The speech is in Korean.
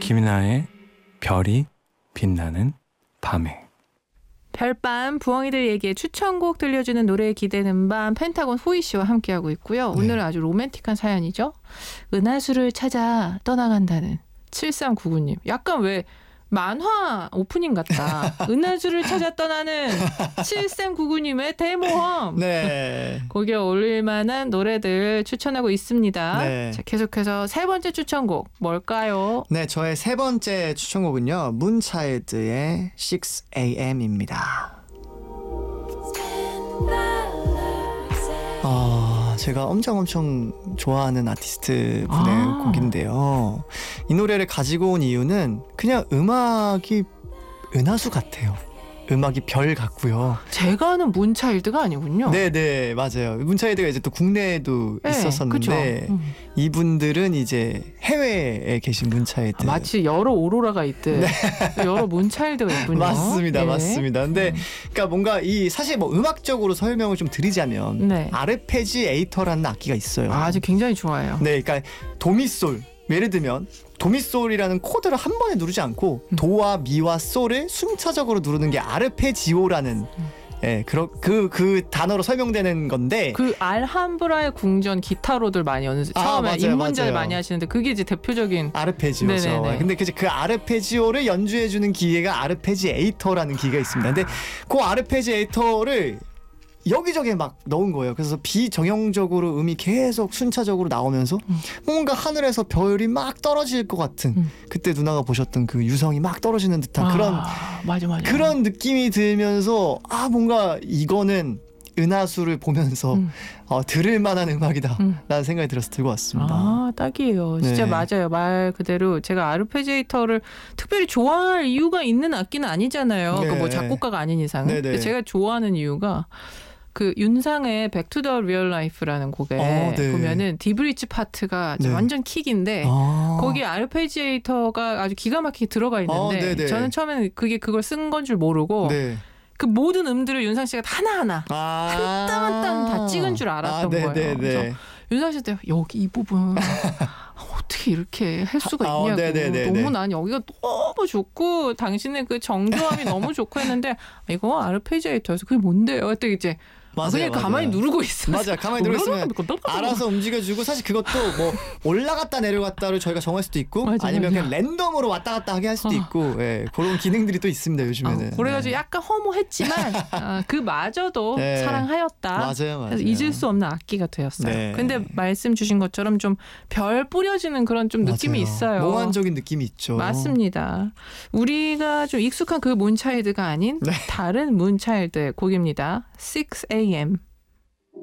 김이나의 별이 빛나는 밤에. 별밤 부엉이들 얘기에 추천곡 들려주는 노래에 기대는 밤 펜타곤 호이 씨와 함께하고 있고요. 오늘은 아주 로맨틱한 사연이죠. 은하수를 찾아 떠나간다는 7399님. 약간 왜 만화 오프닝 같다. 은하수를 찾아 떠나는 7399님의 대모험. 네. 거기에 어울릴 만한 노래들 추천하고 있습니다. 네. 자, 계속해서 세 번째 추천곡 뭘까요? 네, 저의 세 번째 추천곡은요. 문차일드의 6am입니다. 제가 엄청 좋아하는 아티스트 분의 곡인데요. 이 노래를 가지고 온 이유는 그냥 음악이 은하수 같아요. 음악이 별 같고요. 제가 아는 문차일드가 아니군요. 네네, 맞아요. 문차일드가 이제 또 국내에도 네, 있었었는데 이분들은 이제 해외에 계신 문차일드. 마치 여러 오로라가 있듯 여러 문차일드가 있군요. 맞습니다, 네. 맞습니다. 근데 그러니까 뭔가 이 사실 뭐 음악적으로 설명을 좀 드리자면 아르페지에이터라는 악기가 있어요. 아주 굉장히 좋아요. 네, 그러니까 도미솔. 예를 들면 도미솔이라는 코드를 한 번에 누르지 않고 도와 미와 솔을 순차적으로 누르는 게 아르페지오라는 그 단어로 설명되는 건데, 그 알함브라의 궁전 기타로들 많이 처음에 맞아요, 입문자를 맞아요. 많이 하시는데 그게 이제 대표적인 아르페지오죠. 네네네. 근데 그 아르페지오를 연주해주는 기계가 아르페지에이터라는 기계가 있습니다. 근데 그 아르페지에이터를 여기저기 막 넣은 거예요. 그래서 비정형적으로 음이 계속 순차적으로 나오면서 뭔가 하늘에서 별이 막 떨어질 것 같은 그때 누나가 보셨던 그 유성이 막 떨어지는 듯한 맞아. 그런 느낌이 들면서 뭔가 이거는 은하수를 보면서 들을 만한 음악이다 라는 생각이 들어서 들고 왔습니다. 딱이에요. 진짜 네. 맞아요. 말 그대로 제가 아르페지에이터를 특별히 좋아할 이유가 있는 악기는 아니잖아요. 네. 그 뭐 작곡가가 아닌 이상은. 네네. 근데 제가 좋아하는 이유가 그 윤상의 백 투 더 리얼 라이프라는 곡에 네. 보면은 디브리지 파트가 완전 킥인데 거기 아르페지에이터가 아주 기가 막히게 들어가 있는데 네네. 저는 처음에는 그걸 쓴 건 줄 모르고 그 모든 음들을 윤상 씨가 하나하나 한 땀 한 땀 다 찍은 줄 알았던 거예요. 그래서 윤상 씨한테 여기 이 부분 어떻게 이렇게 할 수가 있냐고. 너무 난 여기가 너무 좋고 당신의 그 정교함이 너무 좋고 했는데 이거 아르페지에이터여서 그게 뭔데요? 했더니 이제 그냥 가만히 누르고 있어요. 맞아, 가만히 누르고 있으면 알아서 움직여주고, 사실 그것도 뭐 올라갔다 내려갔다를 저희가 정할 수도 있고 아니면 그냥 랜덤으로 왔다 갔다 하게 할 수도 있고 그런 기능들이 또 있습니다 요즘에는. 그래가지고 약간 허무했지만 그마저도 사랑하였다. 맞아요. 그래서 잊을 수 없는 악기가 되었어요. 근데 말씀 주신 것처럼 좀 별 뿌려지는 그런 좀 느낌이 있어요. 몽환적인 느낌이 있죠. 맞습니다. 우리가 좀 익숙한 그 문차일드가 아닌 다른 문차일드의 곡입니다. 6am.